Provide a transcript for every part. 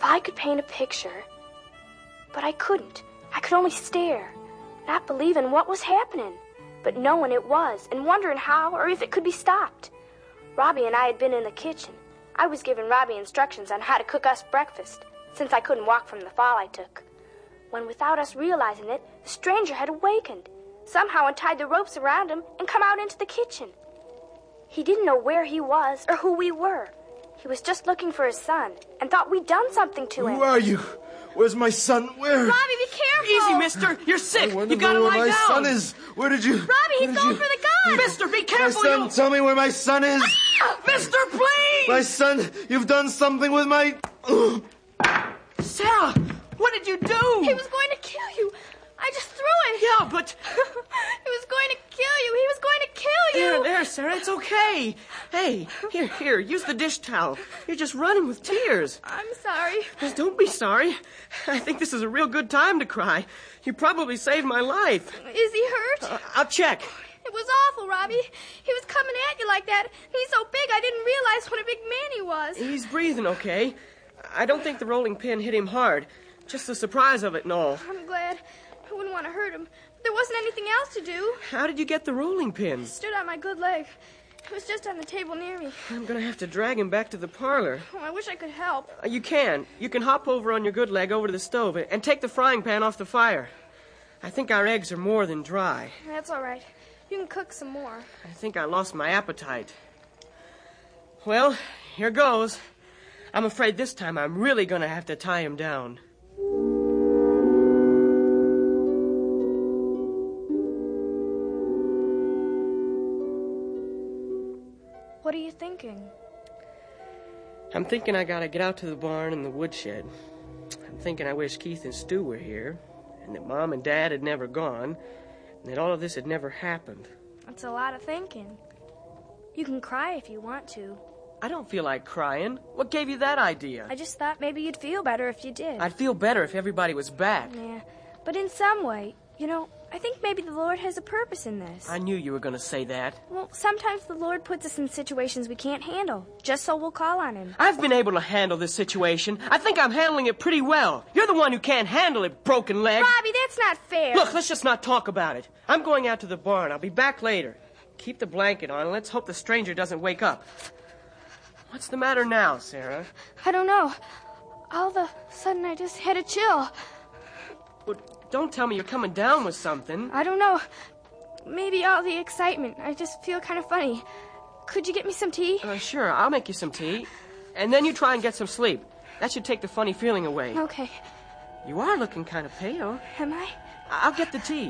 I could paint a picture, but I couldn't. I could only stare, not believing what was happening, but knowing it was and wondering how or if it could be stopped. Robbie and I had been in the kitchen. I was giving Robbie instructions on how to cook us breakfast, since I couldn't walk from the fall I took. When, without us realizing it, the stranger had awakened, somehow untied the ropes around him, and come out into the kitchen. He didn't know where he was or who we were. He was just looking for his son and thought we'd done something to him. Who are you? Where's my son? Where? Robbie, be careful! Easy, mister. You're sick. You gotta where lie my down. son is. Where did you... Robbie, he's going for the gun! Mister, be My careful. son, tell me where my son is. Mister, please! My son, you've done something with my... Sarah, what did you do? He was going to kill you. I just threw it. Yeah, but... He was going to kill you. He was going to kill you. There, Sarah, it's okay. Hey, here, use the dish towel. You're just running with tears. I'm sorry. Don't be sorry. I think this is a real good time to cry. You probably saved my life. Is he hurt? I'll check. It was awful, Robbie. He was coming at you like that. He's so big, I didn't realize what a big man he was. He's breathing okay. I don't think the rolling pin hit him hard. Just the surprise of it and all. I'm glad. I wouldn't want to hurt him. But there wasn't anything else to do. How did you get the rolling pin? I stood on my good leg. It was just on the table near me. I'm going to have to drag him back to the parlor. Oh, I wish I could help. You can. You can hop over on your good leg over to the stove and take the frying pan off the fire. I think our eggs are more than dry. That's all right. You can cook some more. I think I lost my appetite. Well, here goes. I'm afraid this time I'm really going to have to tie him down. What are you thinking? I'm thinking I gotta get out to the barn and the woodshed. I'm thinking I wish Keith and Stu were here, and that Mom and Dad had never gone, and that all of this had never happened. That's a lot of thinking. You can cry if you want to. I don't feel like crying. What gave you that idea? I just thought maybe you'd feel better if you did. I'd feel better if everybody was back. Yeah, but in some way, I think maybe the Lord has a purpose in this. I knew you were gonna say that. Well, sometimes the Lord puts us in situations we can't handle, just so we'll call on Him. I've been able to handle this situation. I think I'm handling it pretty well. You're the one who can't handle it, broken leg. Robbie, that's not fair. Look, let's just not talk about it. I'm going out to the barn. I'll be back later. Keep the blanket on and let's hope the stranger doesn't wake up. What's the matter now, Sarah? I don't know. All of a sudden, I just had a chill. Well, don't tell me you're coming down with something. I don't know. Maybe all the excitement. I just feel kind of funny. Could you get me some tea? Sure, I'll make you some tea. And then you try and get some sleep. That should take the funny feeling away. Okay. You are looking kind of pale. Am I? I'll get the tea.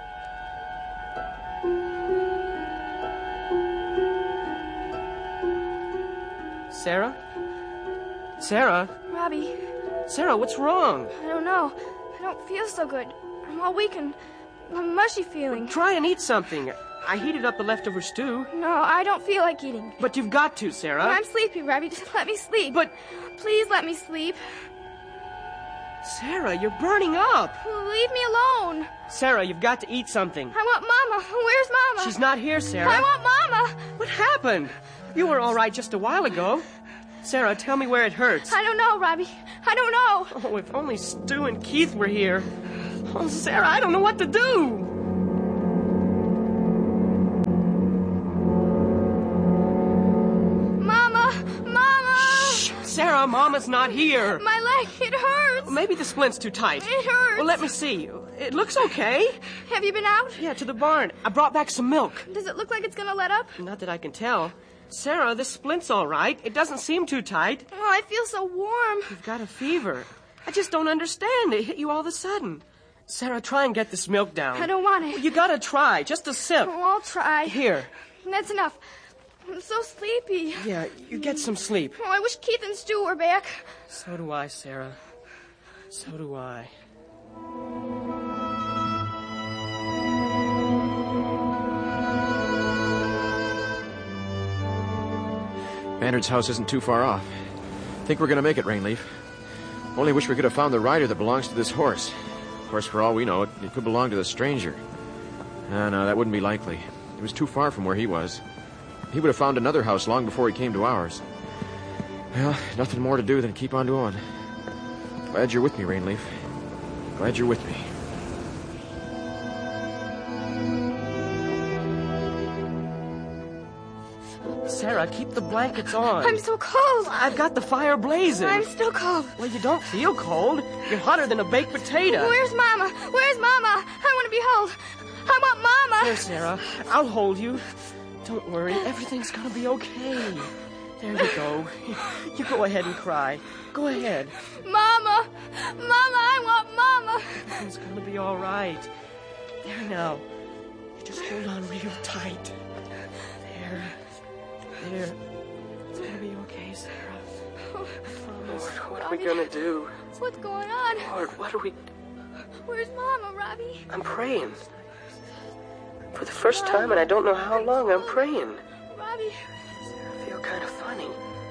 Sarah? Sarah? Robbie. Sarah, what's wrong? I don't know. I don't feel so good. I'm all weak and I'm mushy feeling. Try and eat something. I heated up the leftover stew. No, I don't feel like eating. But you've got to, Sarah. I'm sleepy, Robbie. Just let me sleep. But... Please let me sleep. Sarah, you're burning up. Leave me alone. Sarah, you've got to eat something. I want Mama. Where's Mama? She's not here, Sarah. I want Mama. What happened? You were all right just a while ago. Sarah, tell me where it hurts. I don't know, Robbie. I don't know. Oh, if only Stu and Keith were here. Oh, Sarah, I don't know what to do. Mama! Shh! Sarah, Mama's not here. My leg, it hurts. Maybe the splint's too tight. It hurts. Well, let me see. It looks okay. Have you been out? Yeah, to the barn. I brought back some milk. Does it look like it's gonna let up? Not that I can tell. Sarah, this splint's all right. It doesn't seem too tight. Oh, I feel so warm. You've got a fever. I just don't understand. It hit you all of a sudden. Sarah, try and get this milk down. I don't want it. You gotta try. Just a sip. Oh, I'll try. Here. That's enough. I'm so sleepy. Yeah, you get some sleep. Oh, I wish Keith and Stu were back. So do I, Sarah. So do I. Bannard's house isn't too far off. Think we're gonna make it, Rainleaf. Only wish we could have found the rider that belongs to this horse. Of course, for all we know, it could belong to the stranger. No, that wouldn't be likely. It was too far from where he was. He would have found another house long before he came to ours. Well, nothing more to do than keep on going. Glad you're with me, Rainleaf. Glad you're with me. Sarah, keep the blankets on. I'm so cold. I've got the fire blazing. I'm still cold. Well, you don't feel cold. You're hotter than a baked potato. Where's Mama? Where's Mama? I want to be held. I want Mama. Here, Sarah. I'll hold you. Don't worry. Everything's going to be okay. There you go. You go ahead and cry. Go ahead. Mama. Mama, I want Mama. Everything's going to be all right. There now. You just hold on real tight. There. There. It's going to be okay, Sarah. I promise. Lord, what are we going to do? What's going on? Lord, what are we... Where's Mama, Robbie? I'm praying. For the first time, and I don't know how long, I'm praying. Robbie. I feel kind of funny.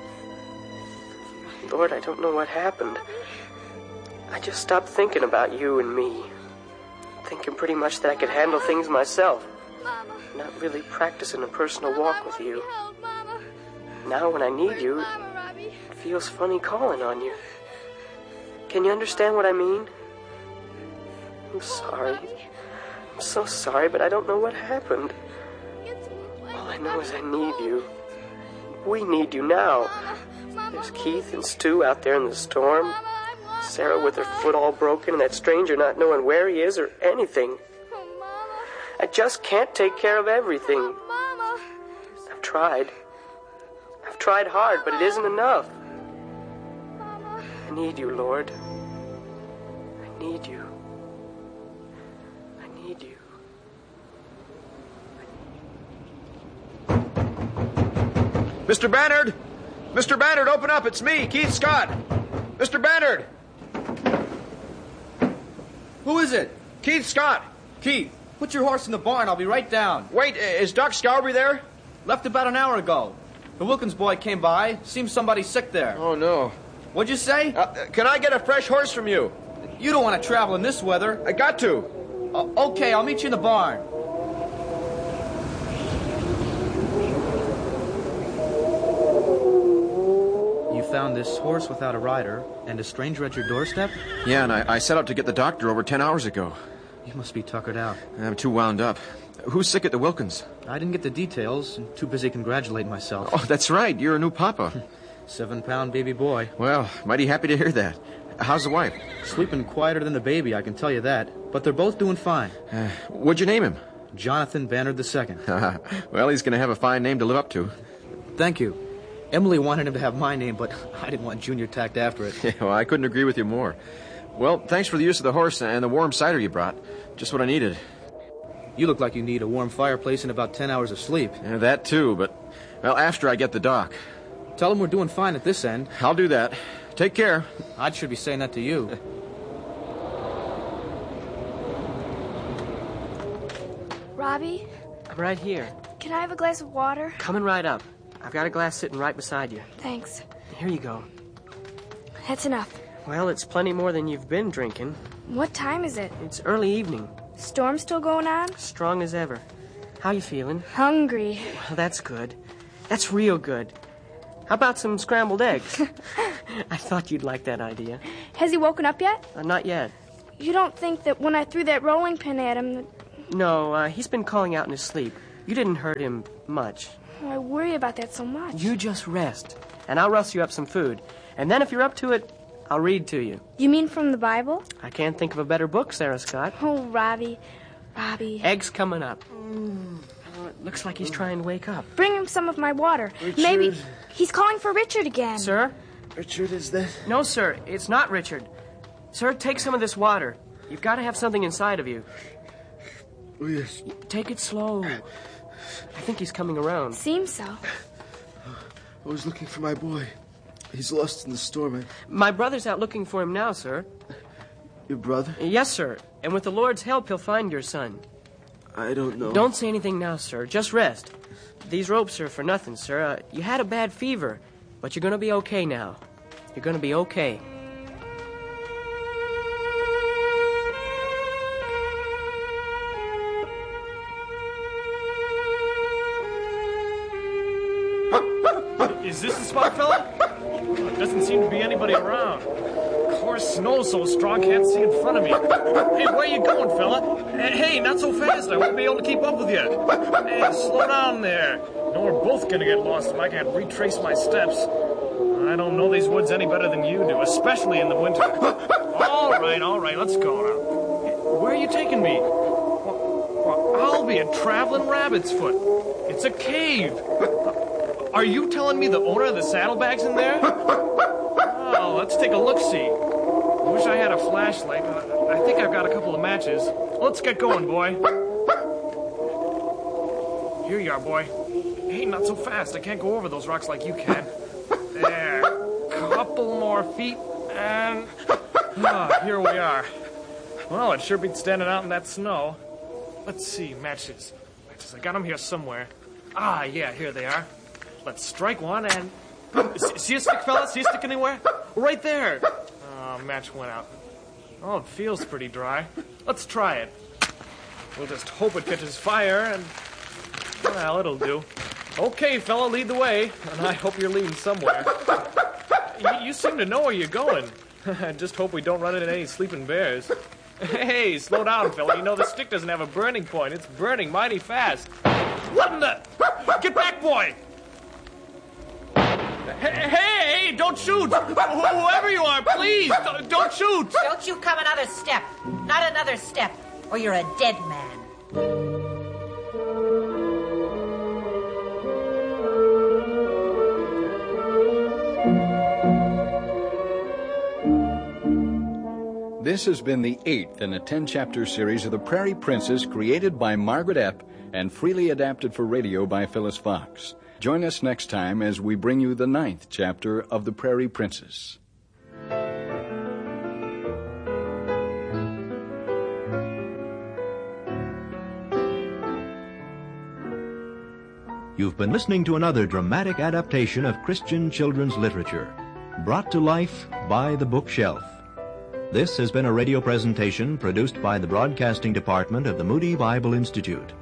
Lord, I don't know what happened. I just stopped thinking about you and me. Thinking pretty much that I could handle things myself. Mama. Not really practicing a personal walk with you. Mama. Now when I need you, Mama, Robbie? it feels funny calling on you. Can you understand what I mean? I'm sorry. I'm so sorry, but I don't know what happened. All I know is I need you. We need you now. There's Keith and Stu out there in the storm. Sarah with her foot all broken, and that stranger not knowing where he is or anything. I just can't take care of everything. I've tried. I've tried hard, but it isn't enough. I need you, Lord. I need you. I need you. Mr. Bannard! Mr. Bannard, open up. It's me, Keith Scott. Mr. Bannard! Who is it? Keith Scott. Keith, put your horse in the barn. I'll be right down. Wait, is Doc Scalabry there? Left about an hour ago. The Wilkins boy came by. Seems somebody's sick there. Oh, no. What'd you say? Can I get a fresh horse from you? You don't want to travel in this weather. I got to. Okay, I'll meet you in the barn. You found this horse without a rider and a stranger at your doorstep? Yeah, and I set out to get the doctor over 10 hours ago. You must be tuckered out. I'm too wound up. Who's sick at the Wilkins? I didn't get the details. I'm too busy congratulating myself. Oh, that's right. You're a new papa. 7-pound baby boy. Well, mighty happy to hear that. How's the wife? Sleeping quieter than the baby, I can tell you that. But they're both doing fine. What'd you name him? Jonathan Bannard II. Well, he's going to have a fine name to live up to. Thank you. Emily wanted him to have my name, but I didn't want Junior tacked after it. Yeah, well, I couldn't agree with you more. Well, thanks for the use of the horse and the warm cider you brought. Just what I needed. You look like you need a warm fireplace and about 10 hours of sleep. Yeah, that too, but, well, after I get the doc. Tell him we're doing fine at this end. I'll do that. Take care. I should be saying that to you. Robbie, I'm right here. can I have a glass of water? Coming right up. I've got a glass sitting right beside you. Thanks. Here you go. That's enough. Well, it's plenty more than you've been drinking. What time is it? It's early evening. Storm still going on? Strong as ever. How you feeling? Hungry. Well, that's good. That's real good. How about some scrambled eggs? I thought you'd like that idea. Has he woken up yet? Not yet. You don't think that when I threw that rolling pin at him that... No, he's been calling out in his sleep. You didn't hurt him much. I worry about that so much. You just rest, and I'll rustle you up some food. And then if you're up to it, I'll read to you. You mean from the Bible? I can't think of a better book, Sarah Scott. Oh, Robbie. Eggs coming up. Oh, it looks like he's trying to wake up. Bring him some of my water. Richard. Maybe he's calling for Richard again. Sir? Richard, is that... No, sir, it's not Richard. Sir, take some of this water. You've got to have something inside of you. Oh, yes. Take it slow. I think he's coming around. Seems so. I was looking for my boy. He's lost in the storm. My brother's out looking for him now, sir. Your brother? Yes, sir. And with the Lord's help, he'll find your son. I don't know. Don't say anything now, sir. Just rest. These ropes are for nothing, sir. You had a bad fever, but you're going to be okay now. You're going to be okay. Is this the spot, fella? Well, it doesn't seem to be anybody around. Of course This snow's so strong, can't see in front of me. Hey, where you going, fella? Hey, not so fast. I won't be able to keep up with you. Hey, slow down there. No, we're both gonna get lost if I can't retrace my steps. I don't know these woods any better than you do, especially in the winter. All right, let's go now. Where are you taking me? Well, I'll be a traveling rabbit's foot. It's a cave. Are you telling me the owner of the saddlebags in there? Oh, let's take a look-see. I wish I had a flashlight. I think I've got a couple of matches. Let's get going, boy. Here you are, boy. Hey, not so fast. I can't go over those rocks like you can. There. Couple more feet, and... here we are. Well, it sure beats standing out in that snow. Let's see, matches. I got them here somewhere. Ah, yeah, here they are. Let's strike one and... See a stick, fella? See a stick anywhere? Right there. Oh, match went out. Oh, it feels pretty dry. Let's try it. We'll just hope it catches fire and... Well, it'll do. Okay, fella, lead the way. And I hope you're leading somewhere. You seem to know where you're going. I just hope we don't run into any sleeping bears. Hey, slow down, fella. You know the stick doesn't have a burning point. It's burning mighty fast. What in the... Get back, boy! Hey, don't shoot! Whoever you are, please, don't shoot! Don't you come another step. Not another step, or you're a dead man. This has been the 8th in a 10-chapter series of The Prairie Princess, created by Margaret Epp and freely adapted for radio by Phyllis Fox. Join us next time as we bring you the 9th chapter of The Prairie Princess. You've been listening to another dramatic adaptation of Christian children's literature, brought to life by The Bookshelf. This has been a radio presentation produced by the Broadcasting Department of the Moody Bible Institute.